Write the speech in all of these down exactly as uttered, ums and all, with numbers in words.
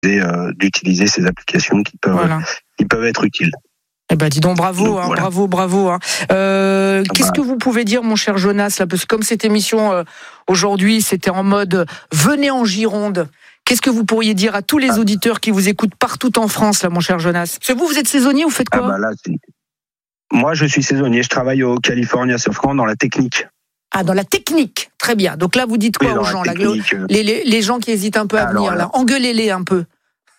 euh, d'utiliser ces applications qui peuvent, voilà. qui peuvent être utiles. Eh ben, dis donc, bravo, donc, hein, voilà. bravo, bravo. Hein. Euh, qu'est-ce bah. que vous pouvez dire, mon cher Jonas, là, parce que comme cette émission euh, aujourd'hui, c'était en mode venez en Gironde. Qu'est-ce que vous pourriez dire à tous les auditeurs qui vous écoutent partout en France, là, mon cher Jonas? Parce que vous, vous êtes saisonnier, vous faites quoi? ah bah là, Moi, je suis saisonnier. Je travaille au California Surf Camp dans la technique. Ah, dans la technique. Très bien. Donc là, vous dites quoi oui, aux gens, là, les, les, les gens qui hésitent un peu à Alors, venir, là, là engueulez-les un peu.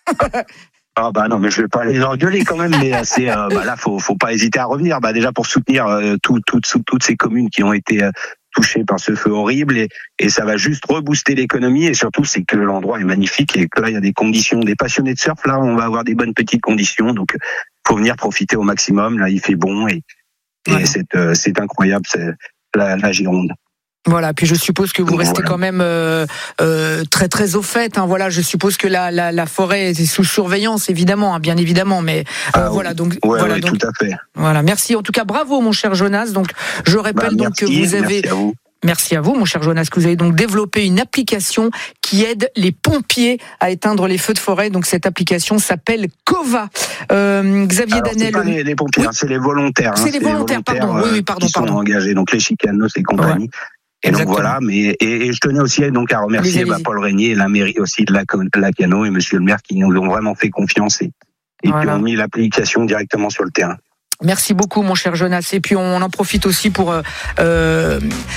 Ah bah non, mais je vais pas les engueuler quand même, mais c'est euh, bah là faut faut pas hésiter à revenir. Bah déjà pour soutenir euh, tout, tout, tout, toutes ces communes qui ont été euh, touchées par ce feu horrible et, et ça va juste rebooster l'économie et surtout c'est que l'endroit est magnifique et que là il y a des conditions, des passionnés de surf là on va avoir des bonnes petites conditions donc faut venir profiter au maximum. Là il fait bon et, et ouais. c'est euh, c'est incroyable c'est la, la Gironde. Voilà, puis je suppose que vous restez voilà. quand même euh, euh, très très au fait. Hein, voilà, je suppose que la, la, la forêt est sous surveillance, évidemment, hein, bien évidemment. Mais euh, ah, voilà, donc ouais, voilà, ouais, donc tout à fait. Voilà, merci. En tout cas, bravo, mon cher Jonas. Donc, je rappelle bah, merci, donc que vous avez. Merci à vous. Merci à vous, mon cher Jonas, que vous avez donc développé une application qui aide les pompiers à éteindre les feux de forêt. Donc cette application s'appelle Cova. Euh, Xavier Alors, Danel. C'est pas les, les pompiers, oui. hein, c'est les volontaires. C'est hein, les volontaires, les volontaires, pardon. Oui, oui, pardon, qui pardon. sont engagés, donc les chicanos et compagnie. Ouais. Et Exactement. donc voilà, mais et, et je tenais aussi donc à remercier allez, allez-y. Bah, Paul Régnier et la mairie aussi de la Lacano et Monsieur le maire qui nous ont vraiment fait confiance et, et voilà. qui ont mis l'application directement sur le terrain. Merci beaucoup, mon cher Jonas. Et puis on en profite aussi pour euh,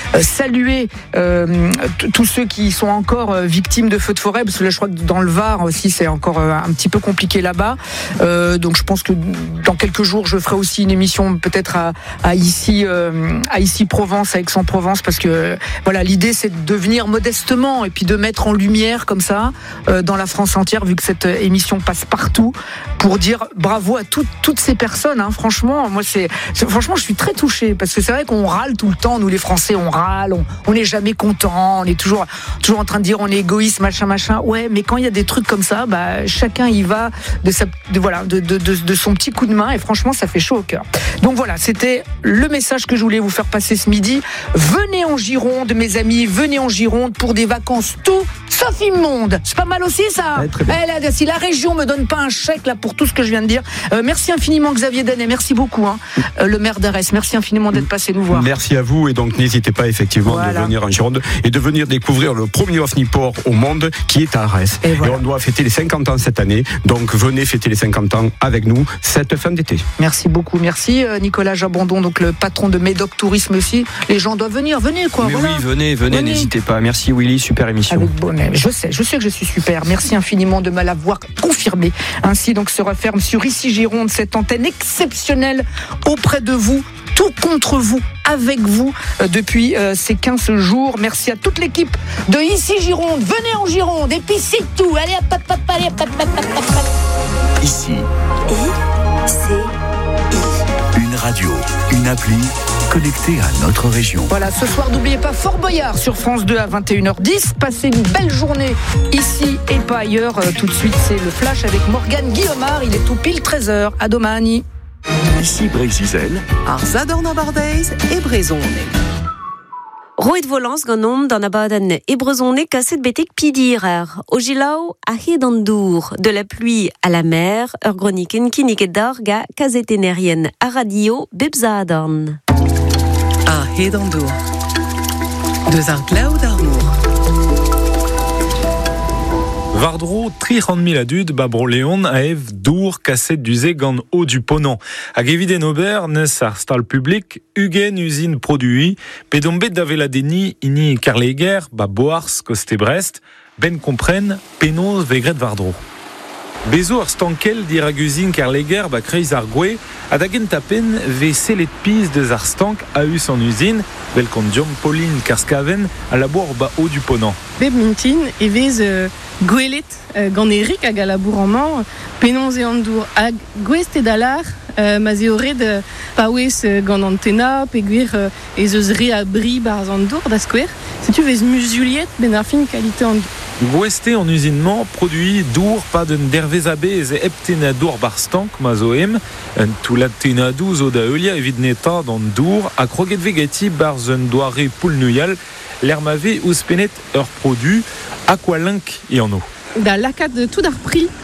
saluer euh, tous ceux qui sont encore victimes de feux de forêt, parce que là, je crois que dans le Var aussi, c'est encore un petit peu compliqué là-bas. Euh, donc je pense que dans quelques jours, je ferai aussi une émission peut-être à, à ici, euh, à ici Provence, à Aix-en-Provence, parce que voilà, l'idée c'est de venir modestement et puis de mettre en lumière comme ça euh, dans la France entière, vu que cette émission passe partout, pour dire bravo à tout, toutes ces personnes. Hein, franchement. Moi, c'est, c'est franchement, je suis très touchée parce que c'est vrai qu'on râle tout le temps. Nous, les Français, on râle, on, on n'est jamais content, on est toujours, toujours en train de dire on est égoïste, machin, machin. Ouais, mais quand il y a des trucs comme ça, bah, chacun y va de sa, de voilà, de, de, de, de son petit coup de main et franchement, ça fait chaud au cœur. Donc voilà, c'était le message que je voulais vous faire passer ce midi. Venez en Gironde, mes amis, venez en Gironde pour des vacances tout sauf immonde. C'est pas mal aussi ça. Ouais, eh, là, si la région me donne pas un chèque là pour tout ce que je viens de dire, euh, merci infiniment Xavier Danet, merci beaucoup hein, euh, le maire d'Arès, merci infiniment d'être passé nous voir. Merci à vous et donc n'hésitez pas effectivement voilà. de venir en Gironde et de venir découvrir le premier OVNIPort au monde qui est à Arès. Et, voilà. et on doit fêter les cinquante ans cette année, donc venez fêter les cinquante ans avec nous cette fin d'été. Merci beaucoup, merci euh, Nicolas Jabandon, donc le patron de Médoc Tourisme aussi. Les gens doivent venir, venez quoi. Mais voilà. oui, venez, venez, venez, n'hésitez pas. Merci Willy, super émission. Avec bonheur. Je sais, je sais que je suis super. Merci infiniment de me l'avoir confirmé. Ainsi donc se referme sur Ici Gironde cette antenne exceptionnelle auprès de vous, tout contre vous, avec vous euh, depuis euh, ces quinze jours. Merci à toute l'équipe de Ici Gironde. Venez en Gironde et puis c'est tout. Allez hop hop hop, allez hop hop hop hop hop. Ici. I C I. Une radio, une appli connectée à notre région. Voilà, ce soir n'oubliez pas Fort Boyard sur France deux à vingt et une heures dix. Passez une belle journée ici et pas ailleurs. Euh, tout de suite c'est le flash avec Morgane Guillaumard. Il est tout pile treize heures à domani. Ici Brézizel, Arzadorn Bardeiz et Brezone. Roet volans ganom dans abadan et Brezone kasset betek pidirer. Ojilau a hedandour, de la pluie à la mer, ur groniken kinikedar ga kazetenerien à radio bebzadorn. A hedandour. Deux ar glaoù d'amour. Vardro, trihant mil adud, babro leon a ev dour kaset duze gant o du ponant. Hag eviden ober, nes ar stal publik, ugen usine produit, pedombet daveladeni ini karleger, ba boars koste Brest, ben kompren, penaos vegret Vardro. Bezo ar stankel dirag usine karleger ba kreiz ar gwe, adagen tapen ve selet piz deus ar stank a us en usine, bel kont diom Pauline karskaven a labour ba o du ponant. Beb mintin e vez euh, gwelet euh, gant Erik hag a labour an man, penonz e an dour hag gwest e dalar, euh, ma ze ored euh, paouez euh, gant antena, pe gwir euh, e zeus re a bri bar an dour da skwer, se tu vez musuliet ben ar fin kalite an dour. Gweste en usinement produit dour pa d'un dervezabez e eptena dour bar stank ma zo em, un toulat tenadou zo da eulia evit neta d'an dour a kroget vegeti bar zun doare poulnuyal, l'hermave ouspenet ur produit aqualink e an o. Da lakat tout ar pri